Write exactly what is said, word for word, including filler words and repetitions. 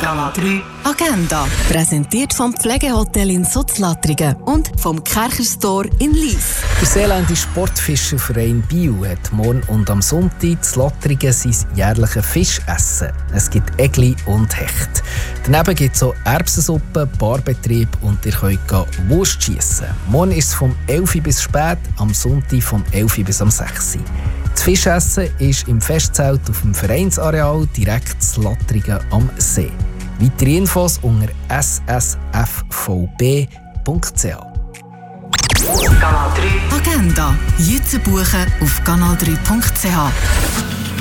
Kanal drei Agenda. Präsentiert vom Pflegehotel in Sutzlattringen und vom Kercher-Store in Lyss. Der Seeländische Sportfischerverein Biel hat morgen und am Sonntag in Lattringen sein jährliches Fischessen. Es gibt Egli und Hecht. Daneben gibt es auch Erbsensuppe, Barbetrieb und ihr könnt Wurst schiessen. Morgen ist es vom elf Uhr bis spät, am Sonntag vom elf Uhr bis am sechs Uhr. Das Fischessen ist im Festzelt auf dem Vereinsareal direkt in Lattringen am See. Weitere Infos unter s s f v b punkt c h. Kanal drei Agenda. Jetzt buchen auf kanal drei punkt c h.